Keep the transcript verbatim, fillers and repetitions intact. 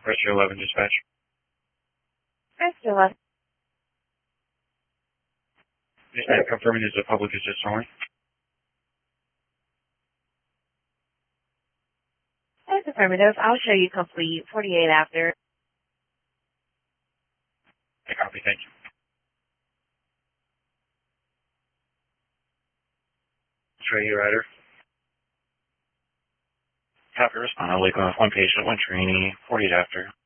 Rescue eleven dispatch. Rescue eleven. Just uh, confirming this is a public assist only. That's affirmative. I'll show you complete. forty-eight after. I copy, thank you. Trey, you rider. Copy, respond. I'll leave off one patient, one trainee, forty-eight after.